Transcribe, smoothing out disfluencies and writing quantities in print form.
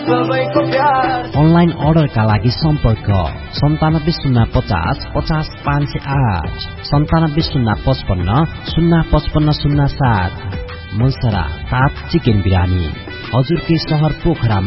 सबैको प्यार। अनलाइन अर्डरका लागि सम्पर्क 9705050508 970555055507। मुलसरा 7 चिकन बिरानी, हजुरकै शहर पोखरामा।